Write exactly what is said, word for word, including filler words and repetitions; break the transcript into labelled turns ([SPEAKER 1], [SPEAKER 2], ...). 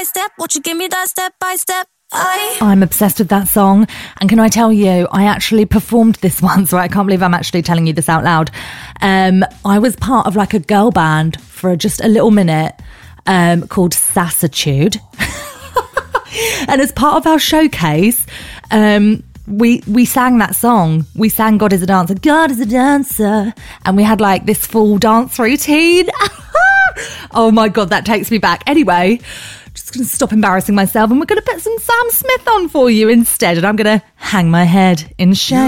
[SPEAKER 1] step, won't you give me that step by step? I...
[SPEAKER 2] I'm obsessed with that song, and can I tell you, I actually performed this once, right? I can't believe I'm actually telling you this out loud. Um, I was part of like a girl band for just a little minute um, called Sassitude. And as part of our showcase, um, we we sang that song. We sang God is a Dancer, God is a Dancer. And we had like this full dance routine. Oh my God, that takes me back. Anyway, just going to stop embarrassing myself and we're going to put some Sam Smith on for you instead. And I'm going to hang my head in shame.